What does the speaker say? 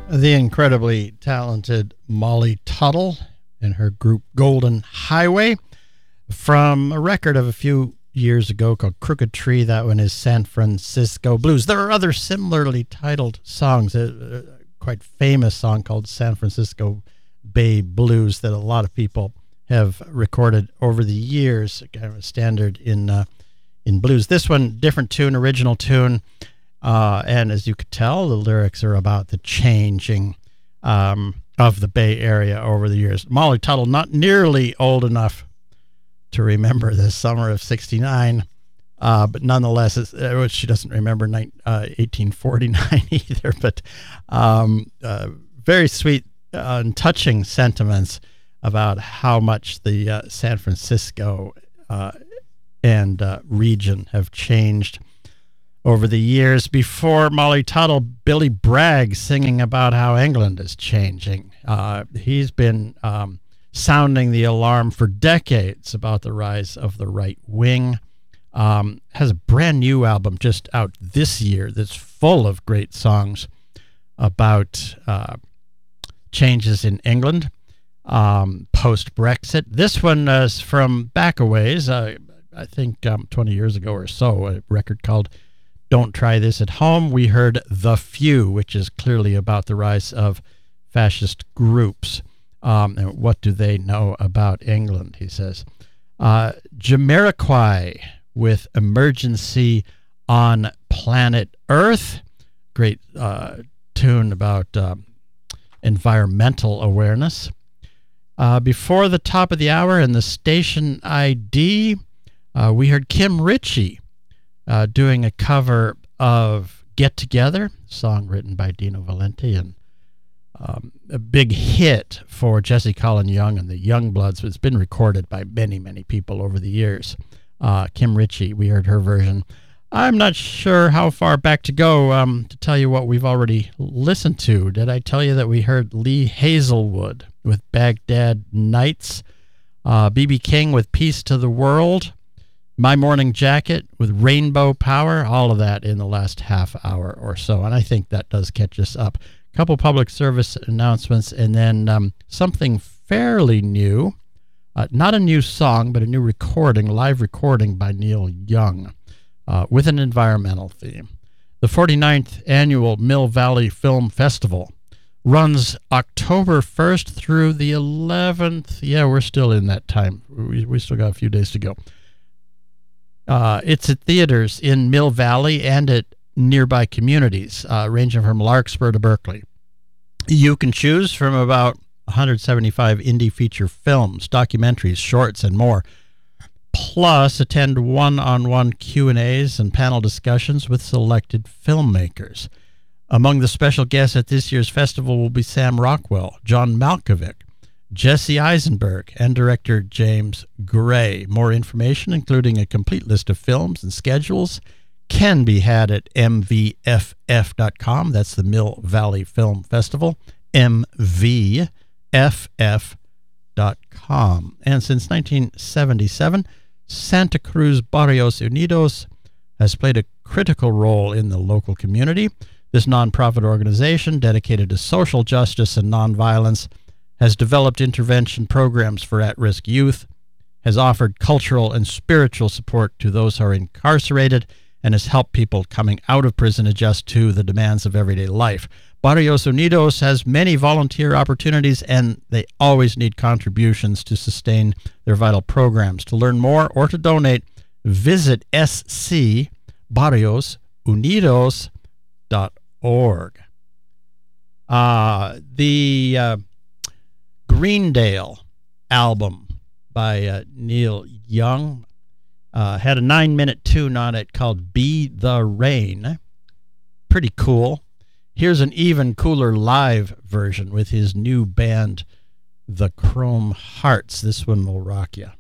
The incredibly talented Molly Tuttle and her group Golden Highway from a record of a few years ago called Crooked Tree. That one is San Francisco Blues. There are other similarly titled songs, a quite famous song called San Francisco Bay Blues that a lot of people have recorded over the years, kind of a standard in blues. This one, different tune, original tune. And as you could tell, the lyrics are about the changing of the Bay Area over the years. Molly Tuttle, not nearly old enough to remember the summer of '69, but nonetheless, she doesn't remember 1849 either. But very sweet and touching sentiments about how much the San Francisco and region have changed over the years. Before Molly Tuttle, Billy Bragg singing about how England is changing. He's been sounding the alarm for decades about the rise of the right wing. Has a brand new album just out this year that's full of great songs about changes in England post-Brexit. This one is from back a ways, I think 20 years ago or so, a record called Don't Try This at Home. We heard The Few, which is clearly about the rise of fascist groups. And what do they know about England, he says. Jamiroquai with Emergency on Planet Earth. Great tune about environmental awareness. Before the top of the hour in the station ID, we heard Kim Ritchie doing a cover of Get Together, a song written by Dino Valenti, and a big hit for Jesse Colin Young and the Youngbloods. It's been recorded by many, many people over the years. Kim Ritchie, we heard her version. I'm not sure how far back to go to tell you what we've already listened to. Did I tell you that we heard Lee Hazelwood with Baghdad Nights, B.B. King with Peace to the World, My Morning Jacket with Rainbow Power, all of that in the last half hour or so, and I think that does catch us up. A couple public service announcements, and then something fairly new, not a new song, but a new recording, live recording by Neil Young with an environmental theme. The 49th Annual Mill Valley Film Festival runs October 1st through the 11th. Yeah, we're still in that time. We still got a few days to go. It's at theaters in Mill Valley and at nearby communities, ranging from Larkspur to Berkeley. You can choose from about 175 indie feature films, documentaries, shorts, and more. Plus, attend one-on-one Q&As and panel discussions with selected filmmakers. Among the special guests at this year's festival will be Sam Rockwell, John Malkovich, Jesse Eisenberg, and director James Gray. More information, including a complete list of films and schedules, can be had at mvff.com. That's the Mill Valley Film Festival, mvff.com. And since 1977, Santa Cruz Barrios Unidos has played a critical role in the local community. This nonprofit organization, dedicated to social justice and nonviolence, has developed intervention programs for at-risk youth, has offered cultural and spiritual support to those who are incarcerated, and has helped people coming out of prison adjust to the demands of everyday life. Barrios Unidos has many volunteer opportunities, and they always need contributions to sustain their vital programs. To learn more or to donate, visit scbarriosunidos.org. The Greendale album by Neil Young had a 9-minute tune on it called Be the Rain. Pretty cool. Here's an even cooler live version with his new band, the Chrome Hearts. This one will rock you.